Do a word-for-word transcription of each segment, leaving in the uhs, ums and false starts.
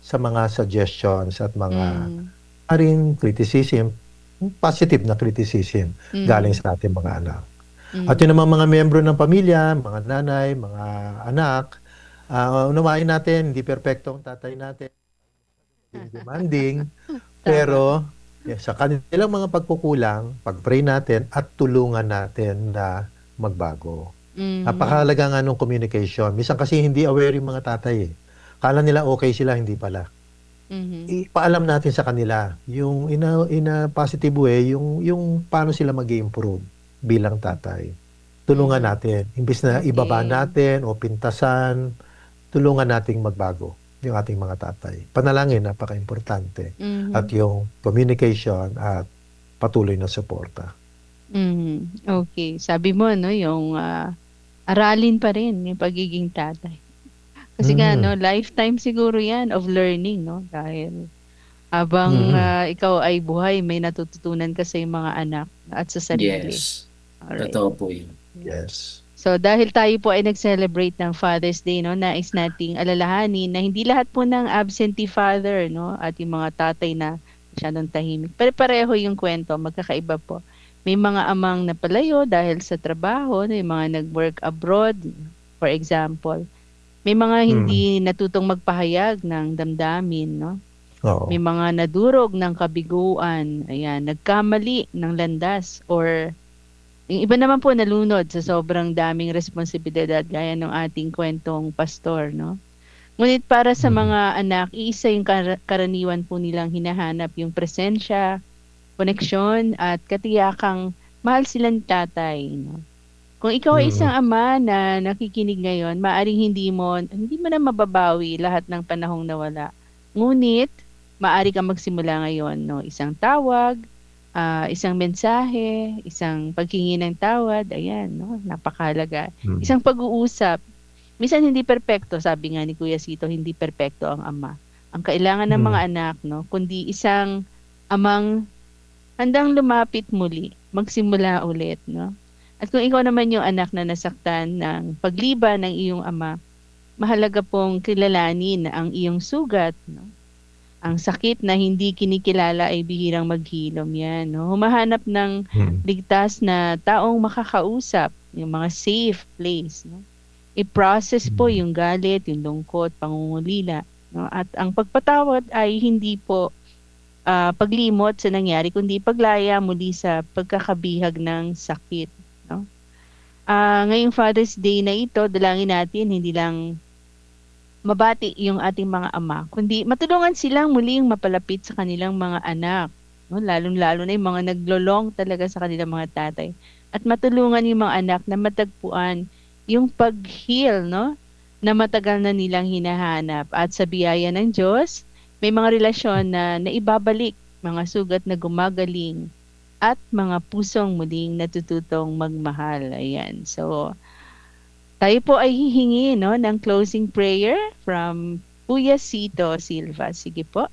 sa mga suggestions at mga Hmm. maaaring criticism, positive na criticism galing Mhm. sa ating mga anak. At Hmm. yun namang mga miyembro ng pamilya, mga nanay, mga anak, ah, unawain natin hindi perpekto ang tatay natin. Maging demanding, Tama. pero ya sa kanilang mga pagkukulang, pag-pray natin at tulungan natin na magbago. Mhm. Napakahalaga nga nung communication. Minsan kasi hindi aware yung mga tatay, eh. Akala nila okey sila, hindi pala. Mhm. Ipaalam natin sa kanila yung in a in a positive way, yung yung paano sila mag-i-improve bilang Hmm. tatay. Tulungan Mhm. natin imbes na ibaba Okey. natin o pintasan, tulungan nating magbago yung ating mga tatay. Panalangin napakaimportante at Mhm. yung communication at patuloy na suporta. Mhm, okey. Sabi mo 'no yung, ah, aralin pa rin yung pagiging tatay. Kasi nga 'no, Mhm. lifetime siguro 'yan of learning 'no, dahil habang, Mhm. ah, ikaw ay buhay may natututunan ka sa iyong mga anak at sa sarili. Yes, Alright. totoo po yun. Yes. So dahil tayo po ay nag-celebrate ng Father's Day 'no, nais nating alalahanin na hindi lahat po ng absentee father 'no, at yung mga tatay na masyadong tahimik, pare-pareho yung kuwento, magkakaiba po. May mga amang napalayo dahil sa trabaho, may mga nag-work abroad, for example. May mga Mm. hindi natutong magpahayag ng damdamin 'no. May Oo. mga nadurog ng kabiguan, ayan, nagkamali ng landas or yung iba naman po nalunod sa sobrang daming responsibilidad gaya nung ating kuwentong pastor 'no. Ngunit para sa Mhm. mga anak, iisa yung kara karaniwan po nilang hinahanap, yung presensya, koneksyon at katiyakang mahal silang tatay 'no. Kung ikaw ay isang Mm. ama na nakikinig ngayon, maaaring hindi mo hindi mo na mababawi lahat ng panahong nawala. Ngunit maaari kang magsimula ngayon 'no, isang tawag, ah, isang mensahe, isang paghingi ng tawad, ayan 'no, napakahalaga. Mm. Isang pag-uusap, minsan hindi perpekto, sabi nga ni Kuya Cito, hindi perpekto ang ama. Ang kailangan ng mga Mm. anak 'no, kundi isang amang handang lumapit muli, magsimula ulit 'no. At kung ikaw naman yung anak na nasaktan ng pagliban ng iyong ama, mahalaga pong kilalanin ang iyong sugat 'no. Ang sakit na hindi kinikilala ay bihirang maghilom 'yan 'no. Humahanap ng Mm. ligtas na taong makakausap, yung mga safe place 'no. I-process po Mm. yung galit, yung lungkot, pangungulila 'no, at ang pagpatawad ay hindi po, ah, paglimot sa nangyari kundi paglaya muli sa pagkakabihag ng sakit 'no. Ah, ngayong Father's Day na ito, dalangin natin hindi lang mabati yung ating mga ama, kundi matulungan silang muling mapalapit sa kanilang mga anak 'no, lalong-lalo na yung mga naglo-long talaga sa kanilang mga tatay. At matulungan yung mga anak na matagpuan yung pag-heal 'no, na matagal na nilang hinahanap at sa biyaya ng Diyos, may mga relasyon na naibabalik, mga sugat na gumagaling at mga pusong muling natututong magmahal, ayan. So, tayo po ay hihingi 'no ng closing prayer from Kuya Cito Silva, sige po.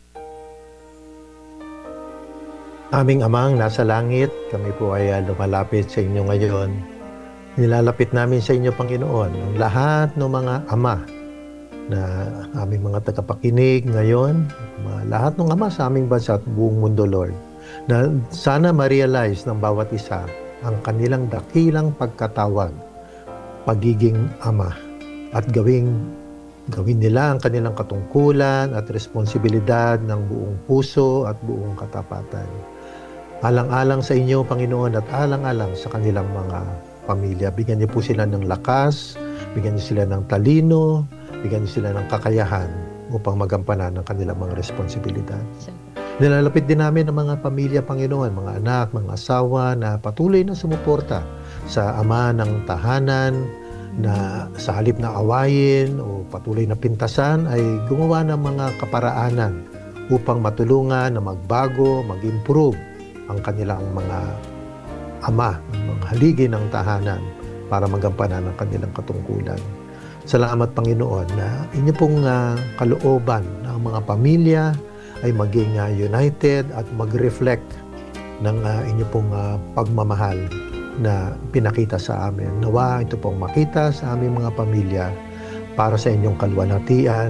Aming Amang nasa langit, kami po ay, ah, lumalapit sa inyo ngayon. Nilalapit namin sa inyo, Panginoon, ang lahat ng mga ama na aming mga tagapakinig ngayon, ma lahat ng ama sa aming bansa at buong mundo, Lord, na sana ma-realize ng bawat isa ang kanilang dakilang pagkatawag, pagiging ama at gawing gawin nila ang kanilang katungkulan at responsibilidad ng buong puso at buong katapatan. Alang-alang sa inyo, Panginoon, at alang-alang sa kanilang mga pamilya. Bigyan niyo po sila ng lakas, bigyan niyo sila ng talino, bigyan niyo sila ng kakayahan upang magampanan ang kanilang mga responsibilidad. Nilalapit din namin ang mga pamilya, Panginoon, mga anak, mga asawa na patuloy na sumuporta sa ama ng tahanan na sa halip na awayin o patuloy na pintasan ay gumawa ng mga kaparaanan upang matulungan na magbago, mag-improve ang kanilang mga ama, mga haligi ng tahanan para magampanan ang kanilang katungkulan. Salamat, Panginoon, na inyo pong, ah, kalooban na ang mga pamilya ay maging, ah, united at mag-reflect ng, ah, inyo pong, ah, pagmamahal na pinakita sa amin. Nawa ito pong makita sa aming mga pamilya para sa inyong kaluwalhatian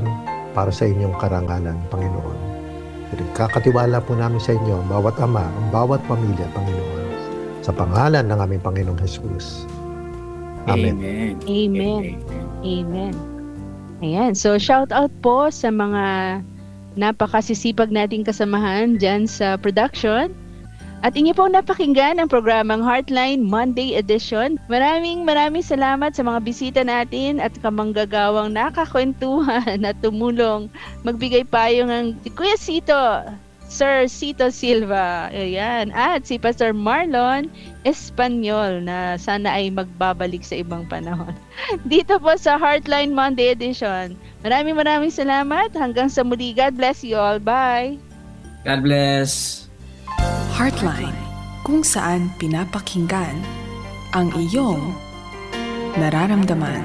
para sa inyong karangalan, Panginoon. Pinagkakatiwala po namin sa inyo, ang bawat ama, ang bawat pamilya, Panginoon, sa pangalan ng aming Panginoong Jesus. Amen. Amen. Amen. Amen. Ayan. So, shout out po sa mga napakasisipag nating kasamahan dyan sa production. At inyo pong napakinggan ang programang Heartline Monday Edition. Maraming maraming salamat sa mga bisita natin at kamanggagawang nakakwentuhan at tumulong magbigay payo ng Kuya Sito, Sir Sito Silva. Ayan. At si Pastor Marlon Espanyol na sana ay magbabalik sa ibang panahon. Dito po sa Heartline Monday Edition. Maraming maraming salamat. Hanggang sa muli. God bless you all. Bye. God bless. Heartline, kung saan pinapakinggan ang iyong nararamdaman.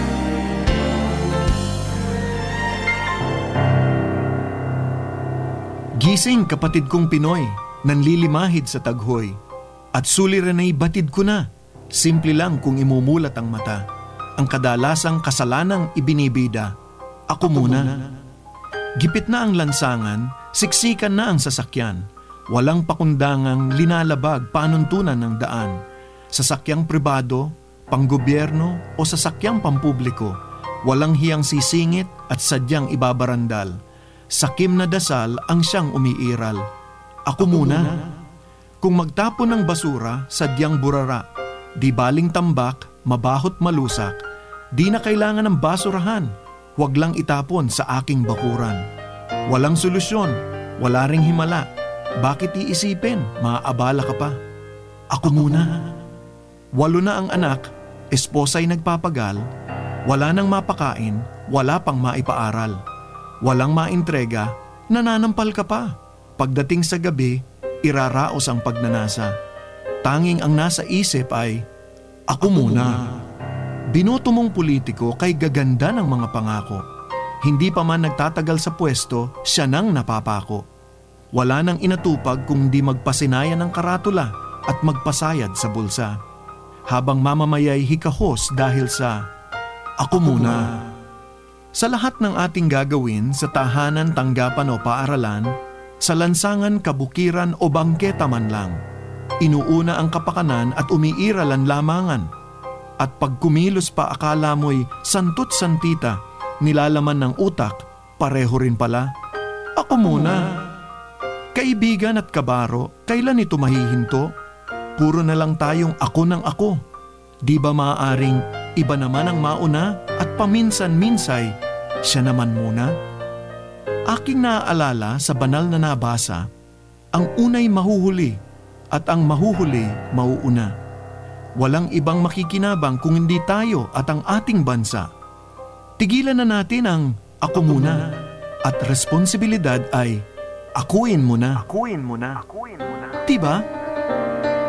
Gising kapatid kong Pinoy, nanlilimahid sa taghoy. At suliranay batid ko na, simple lang kung imumulat ang mata. Ang kadalasang kasalanang ibinibida, ako muna. Gipit na ang lansangan, siksikan na ang sasakyan. Walang pakundangang linalabag panuntunan ng daan. Sasakyang pribado, panggobyerno o sasakyang pampubliko, walang hiyang sisingit at sadyang ibabarandal. Sakim na dasal ang siyang umiiral. Ako muna. Kung magtapon ng basura, sadyang burara. Di baling tambak, mabahot malusak. Di na kailangan ng basurahan. Huwag lang itapon sa aking bakuran. Walang solusyon, wala ring himala. Bakit iisipin? Maaabala ka pa. Ako muna. Walo na ang anak, esposa'y nagpapagal, wala nang mapakain, wala pang maipaaral. Walang maintrega, nananampal ka pa. Pagdating sa gabi, iraraos ang pagnanasa. Tanging ang nasa isip ay, ako muna. Binoto mong politiko kay gaganda ng mga pangako. Hindi pa man nagtatagal sa pwesto, siya nang napapako. Wala nang inatupag kung di magpasinaya ng karatula at magpasayad sa bulsa. Habang mamamayay hikahos dahil sa ako muna. Sa lahat ng ating gagawin sa tahanan, tanggapan o paaralan, sa lansangan, kabukiran o bangketa man lang, inuuna ang kapakanan at umiiral ang lamangan. At pag kumilos pa akala mo'y santot santita, nilalaman ng utak, pareho rin pala. Ako muna. Kaibigan at kabaro, kailan ito mahihinto? Puro na lang tayong ako ng ako. Di ba maaaring iba naman ang mauna at paminsan-minsay, siya naman muna? Aking naaalala sa banal na nabasa, ang unay mahuhuli at ang mahuhuli mauuna. Walang ibang makikinabang kung hindi tayo at ang ating bansa. Tigilan na natin ang ako muna at responsibilidad ay akuin mo na. Akuin mo na. Akuin mo na. Diba?